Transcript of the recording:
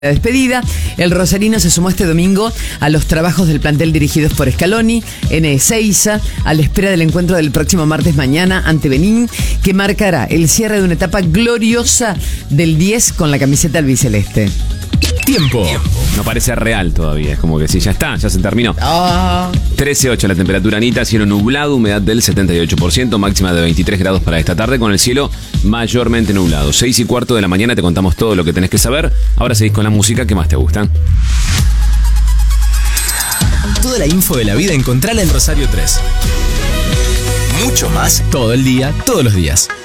La despedida, el rosarino se sumó este domingo a los trabajos del plantel dirigidos por Scaloni en Ezeiza, a la espera del encuentro del próximo martes mañana ante Benín, que marcará el cierre de una etapa gloriosa del 10 con la camiseta albiceleste. Tiempo. No parece real todavía, es como que sí, ya está, ya se terminó. 13:08 la temperatura, Anita, cielo nublado, humedad del 78%, máxima de 23 grados para esta tarde, con el cielo mayormente nublado. 6:15 de la mañana te contamos todo lo que tenés que saber. Ahora seguís con la música que más te gusta. Toda la info de la vida encontrala en Rosario 3. Mucho más todo el día, todos los días.